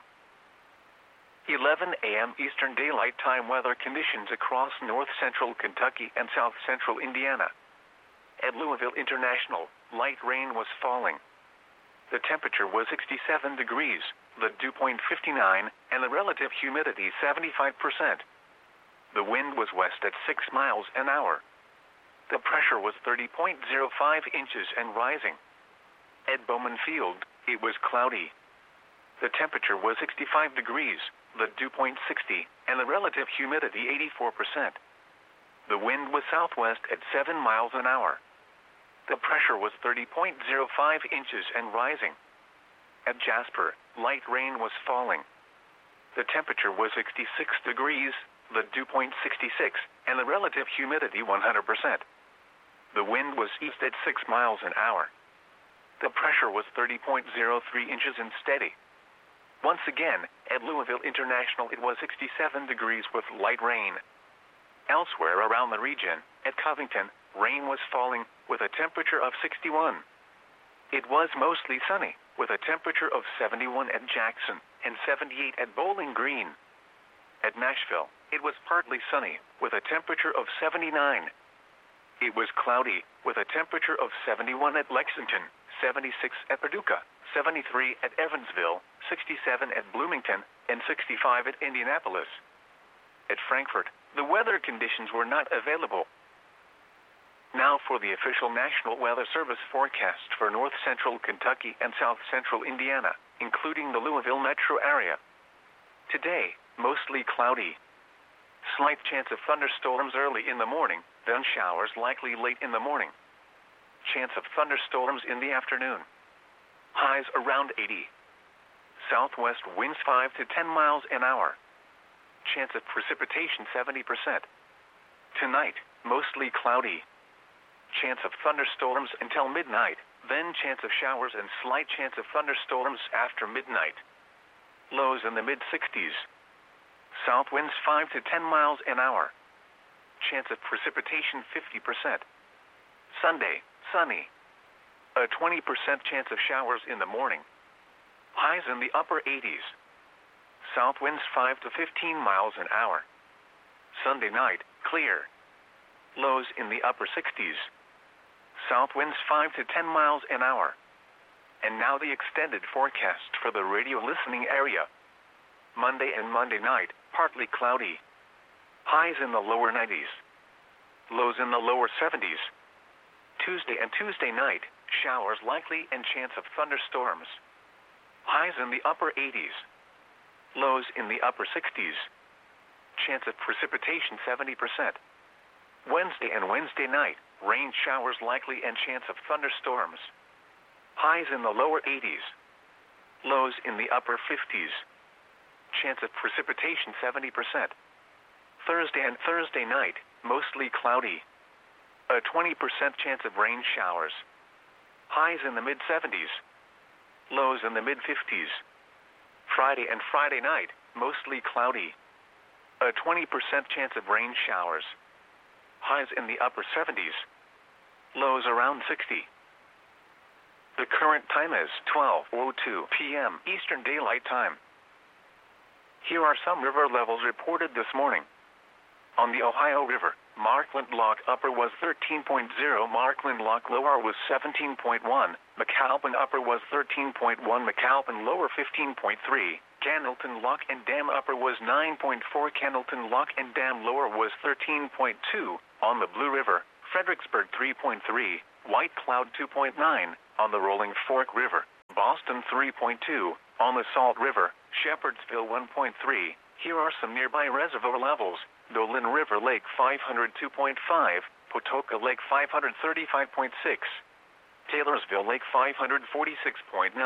11 a.m. Eastern Daylight Time weather conditions across north-central Kentucky and south-central Indiana. At Louisville International, light rain was falling. The temperature was 67 degrees, the dew point 59, and the relative humidity 75%. The wind was west at 6 miles an hour. The pressure was 30.05 inches and rising. At Bowman Field, it was cloudy. The temperature was 65 degrees, the dew point 60, and the relative humidity 84%. The wind was southwest at 7 miles an hour. The pressure was 30.05 inches and rising. At Jasper, light rain was falling. The temperature was 66 degrees, the dew point 66, and the relative humidity 100%. The wind was east at 6 miles an hour. The pressure was 30.03 inches and steady. Once again, at Louisville International it was 67 degrees with light rain. Elsewhere around the region, at Covington, rain was falling with a temperature of 61. It was mostly sunny, with a temperature of 71 at Jackson and 78 at Bowling Green. At Nashville, it was partly sunny, with a temperature of 79. It was cloudy, with a temperature of 71 at Lexington, 76 at Paducah, 73 at Evansville, 67 at Bloomington, and 65 at Indianapolis. At Frankfort, the weather conditions were not available. Now for the official National Weather Service forecast for north-central Kentucky and south-central Indiana, including the Louisville metro area. Today, mostly cloudy. Slight chance of thunderstorms early in the morning, then showers likely late in the morning. Chance of thunderstorms in the afternoon. Highs around 80. Southwest winds 5 to 10 miles an hour. Chance of precipitation 70%. Tonight, mostly cloudy. Chance of thunderstorms until midnight, then chance of showers and slight chance of thunderstorms after midnight. Lows in the mid-60s. South winds 5 to 10 miles an hour. Chance of precipitation 50%. Sunday, sunny. A 20% chance of showers in the morning. Highs in the upper 80s. South winds 5 to 15 miles an hour. Sunday night, clear. Lows in the upper 60s. South winds 5 to 10 miles an hour. And now the extended forecast for the radio listening area. Monday and Monday night, partly cloudy. Highs in the lower 90s. Lows in the lower 70s. Tuesday and Tuesday night, showers likely and chance of thunderstorms. Highs in the upper 80s. Lows in the upper 60s. Chance of precipitation 70%. Wednesday and Wednesday night, rain showers likely and chance of thunderstorms. Highs in the lower 80s. Lows in the upper 50s. Chance of precipitation 70%. Thursday and Thursday night, mostly cloudy. A 20% chance of rain showers. Highs in the mid-70s. Lows in the mid-50s. Friday and Friday night, mostly cloudy. A 20% chance of rain showers. Highs in the upper 70s. Lows around 60. The current time is 12:02 p.m. Eastern Daylight Time. Here are some river levels reported this morning. On the Ohio River, Markland Lock Upper was 13.0, Markland Lock Lower was 17.1, McAlpin Upper was 13.1, McAlpin Lower 15.3, Cannelton Lock and Dam Upper was 9.4, Cannelton Lock and Dam Lower was 13.2, on the Blue River, Fredericksburg 3.3, White Cloud 2.9, on the Rolling Fork River, Boston 3.2, on the Salt River, Shepherdsville 1.3. Here are some nearby reservoir levels: Dolan River Lake 502.5, Patoka Lake 535.6, Taylorsville Lake 546.9.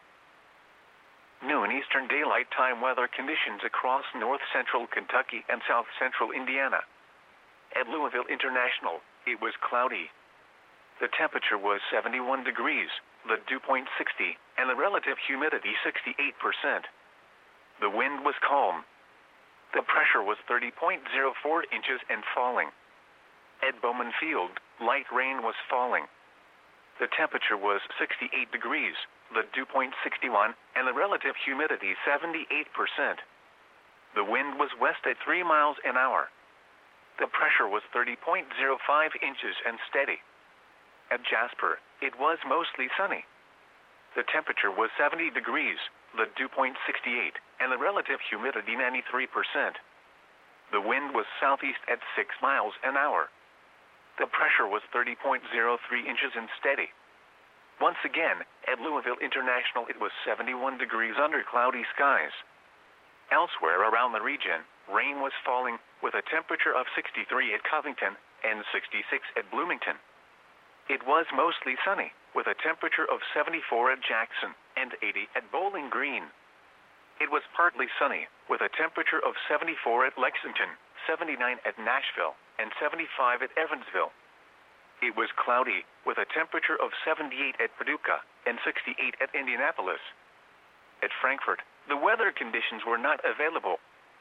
Noon Eastern Daylight Time weather conditions across north central Kentucky and south central Indiana. At Louisville International, it was cloudy. The temperature was 71 degrees, the dew point 60, and the relative humidity 68%. The wind was calm. The pressure was 30.04 inches and falling. At Bowman Field, light rain was falling. The temperature was 68 degrees, the dew point 61, and the relative humidity 78%. The wind was west at 3 miles an hour. The pressure was 30.05 inches and steady. At Jasper, it was mostly sunny. The temperature was 70 degrees, the dew point 68, and the relative humidity 93%. The wind was southeast at 6 miles an hour. The pressure was 30.03 inches and steady. Once again, at Louisville International, it was 71 degrees under cloudy skies. Elsewhere around the region, rain was falling, with a temperature of 63 at Covington and 66 at Bloomington. It was mostly sunny, with a temperature of 74 at Jackson and 80 at Bowling Green. It was partly sunny, with a temperature of 74 at Lexington, 79 at Nashville, and 75 at Evansville. It was cloudy, with a temperature of 78 at Paducah and 68 at Indianapolis. At Frankfort, the weather conditions were not available.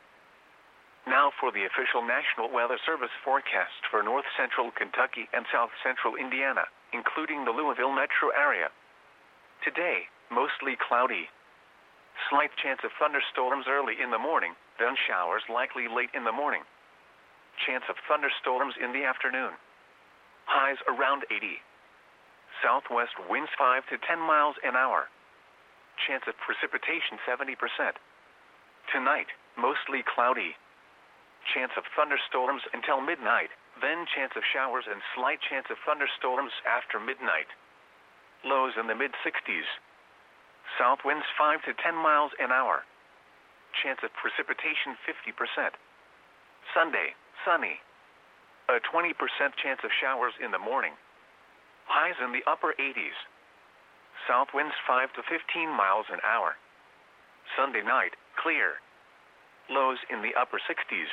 Now for the official National Weather Service forecast for north central Kentucky and south central Indiana, including the Louisville metro area. Today, mostly cloudy. Slight chance of thunderstorms early in the morning, then showers likely late in the morning. Chance of thunderstorms in the afternoon. Highs around 80. Southwest winds 5 to 10 miles an hour. Chance of precipitation 70%. Tonight, mostly cloudy. Chance of thunderstorms until midnight, then chance of showers and slight chance of thunderstorms after midnight. Lows in the mid-60s. South winds 5 to 10 miles an hour. Chance of precipitation 50%. Sunday, sunny. A 20% chance of showers in the morning. Highs in the upper 80s. South winds 5 to 15 miles an hour. Sunday night, clear. Lows in the upper 60s.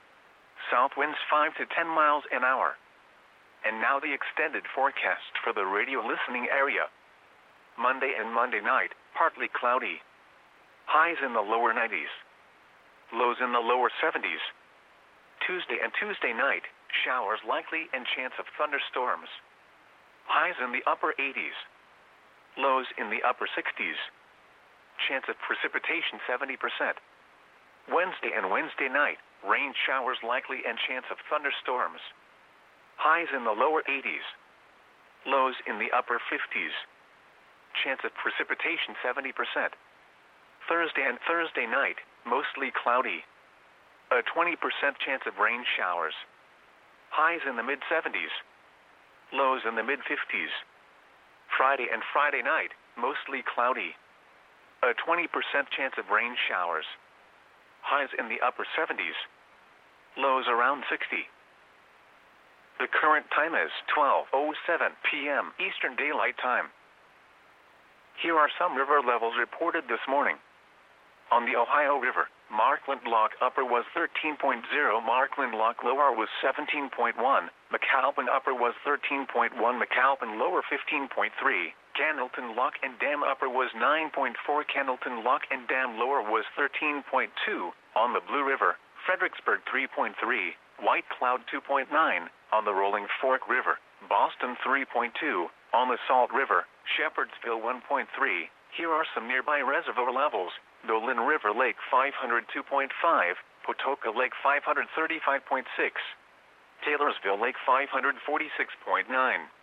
South winds 5 to 10 miles an hour. And now the extended forecast for the radio listening area. Monday and Monday night, partly cloudy. Highs in the lower 90s. Lows in the lower 70s. Tuesday and Tuesday night, showers likely and chance of thunderstorms. Highs in the upper 80s. Lows in the upper 60s. Chance of precipitation 70%. Wednesday and Wednesday night, rain showers likely and chance of thunderstorms. Highs in the lower 80s. Lows in the upper 50s. Chance of precipitation 70%. Thursday and Thursday night, mostly cloudy. A 20% chance of rain showers. Highs in the mid-70s. Lows in the mid-50s. Friday and Friday night, mostly cloudy. A 20% chance of rain showers. Highs in the upper 70s. Lows around 60. The current time is 12:07 p.m. Eastern Daylight Time. Here are some river levels reported this morning. On the Ohio River, Markland Lock Upper was 13.0, Markland Lock Lower was 17.1, McAlpin Upper was 13.1, McAlpin Lower 15.3, Candleton Lock and Dam Upper was 9.4, Candleton Lock and Dam Lower was 13.2. On the Blue River, Fredericksburg 3.3, White Cloud 2.9. On the Rolling Fork River, Boston 3.2. On the Salt River, Shepherdsville 1.3. Here are some nearby reservoir levels: Dolan River Lake 502.5, Patoka Lake 535.6, Taylorsville Lake 546.9.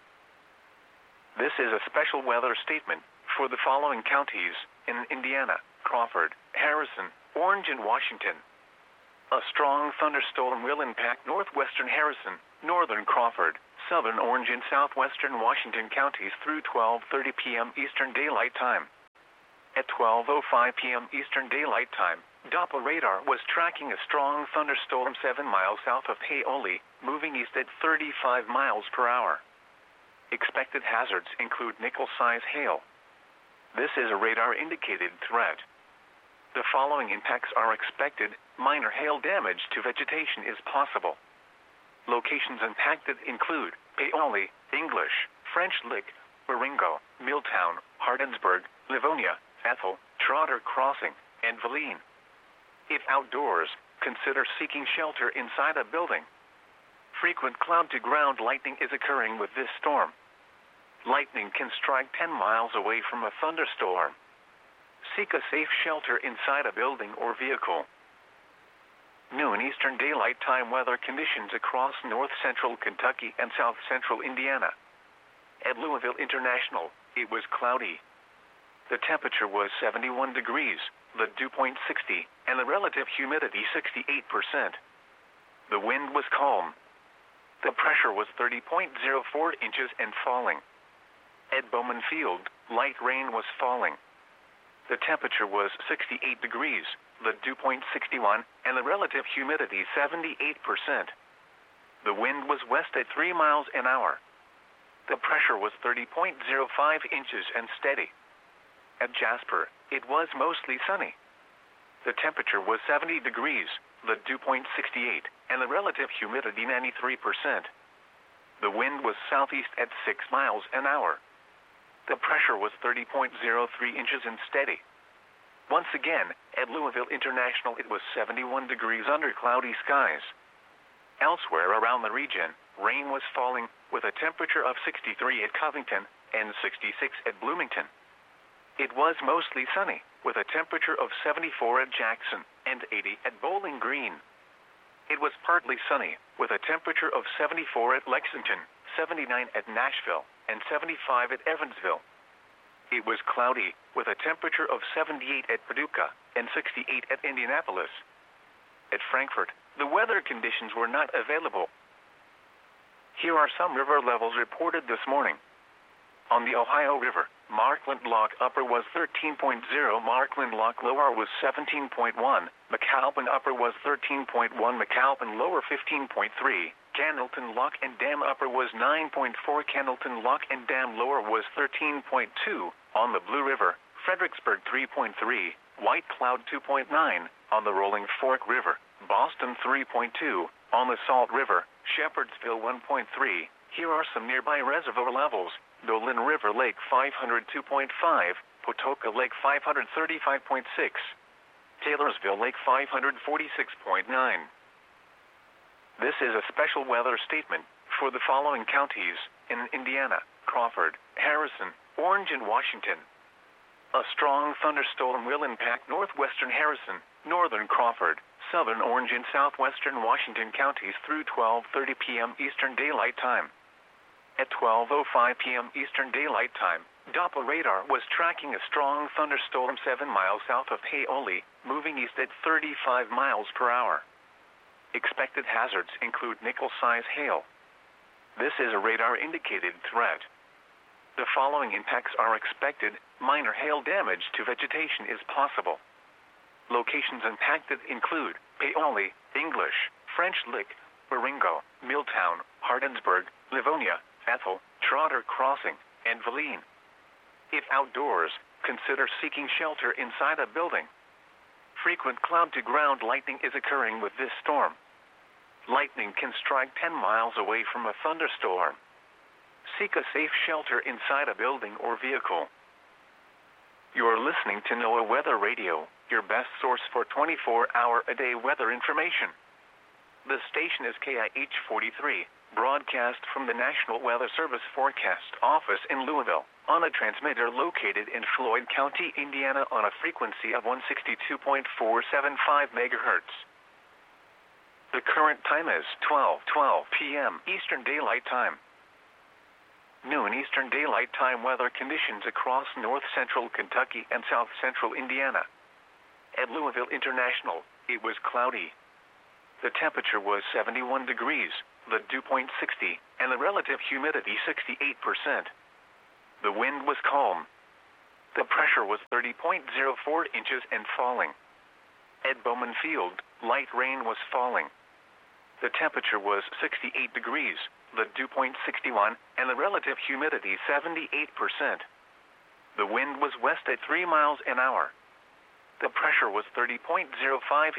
This is a special weather statement for the following counties in Indiana: Crawford, Harrison, Orange, and Washington. A strong thunderstorm will impact northwestern Harrison, northern Crawford, Southern Orange and southwestern Washington counties through 12:30 p.m. Eastern Daylight Time. At 12:05 p.m. Eastern Daylight Time, Doppler radar was tracking a strong thunderstorm 7 miles south of Paoli, moving east at 35 miles per hour. Expected hazards include nickel-size hail. This is a radar-indicated threat. The following impacts are expected. Minor hail damage to vegetation is possible. Locations impacted include Paoli, English, French Lick, Waringo, Milltown, Hardinsburg, Livonia, Ethel, Trotter Crossing, and Valine. If outdoors, consider seeking shelter inside a building. Frequent cloud-to-ground lightning is occurring with this storm. Lightning can strike 10 miles away from a thunderstorm. Seek a safe shelter inside a building or vehicle. Noon Eastern Daylight Time weather conditions across north-central Kentucky and south-central Indiana. At Louisville International, it was cloudy. The temperature was 71 degrees, the dew point 60, and the relative humidity 68%. The wind was calm. The pressure was 30.04 inches and falling. At Bowman Field, light rain was falling. The temperature was 68 degrees, the dew point 61, and the relative humidity 78%. The wind was west at 3 miles an hour. The pressure was 30.05 inches and steady. At Jasper, it was mostly sunny. The temperature was 70 degrees, the dew point 68, and the relative humidity 93%. The wind was southeast at 6 miles an hour. The pressure was 30.03 inches and steady. Once again, at Louisville International it was 71 degrees under cloudy skies. Elsewhere around the region, rain was falling with a temperature of 63 at Covington and 66 at Bloomington. It was mostly sunny, with a temperature of 74 at Jackson and 80 at Bowling Green. It was partly sunny, with a temperature of 74 at Lexington, 79 at Nashville, and 75 at Evansville. It was cloudy, with a temperature of 78 at Paducah and 68 at Indianapolis. At Frankfort, the weather conditions were not available. Here are some river levels reported this morning. On the Ohio River, Markland Lock Upper was 13.0, Markland Lock Lower was 17.1, McAlpin Upper was 13.1, McAlpin Lower 15.3, Candleton Lock and Dam Upper was 9.4, Candleton Lock and Dam Lower was 13.2, on the Blue River, Fredericksburg 3.3, White Cloud 2.9, on the Rolling Fork River, Boston 3.2, on the Salt River, Shepherdsville 1.3. Here are some nearby reservoir levels. Dolan River Lake 502.5, Patoka Lake 535.6, Taylorsville Lake 546.9. This is a special weather statement for the following counties in Indiana: Crawford, Harrison, Orange, and Washington. A strong thunderstorm will impact northwestern Harrison, northern Crawford, southern Orange, and southwestern Washington counties through 12:30 p.m. Eastern Daylight Time. At 12:05 p.m. Eastern Daylight Time, Doppler radar was tracking a strong thunderstorm 7 miles south of Paoli, moving east at 35 miles per hour. Expected hazards include nickel-size hail. This is a radar-indicated threat. The following impacts are expected. Minor hail damage to vegetation is possible. Locations impacted include Paoli, English, French Lick, Waringo, Milltown, Hardinsburg, Livonia, Ethel, Trotter Crossing, and Valine. If outdoors, consider seeking shelter inside a building. Frequent cloud-to-ground lightning is occurring with this storm. Lightning can strike 10 miles away from a thunderstorm. Seek a safe shelter inside a building or vehicle. You are listening to NOAA Weather Radio, your best source for 24-hour-a-day weather information. The station is KIH 43, broadcast from the National Weather Service Forecast Office in Louisville, on a transmitter located in Floyd County, Indiana on a frequency of 162.475 megahertz. The current time is 12:12 p.m. Eastern Daylight Time. Noon Eastern Daylight Time weather conditions across north-central Kentucky and south-central Indiana. At Louisville International, it was cloudy. The temperature was 71 degrees, the dew point 60, and the relative humidity 68%. The wind was calm. The pressure was 30.04 inches and falling. At Bowman Field, light rain was falling. The temperature was 68 degrees, the dew point 61, and the relative humidity 78%. The wind was west at 3 miles an hour. The pressure was 30.05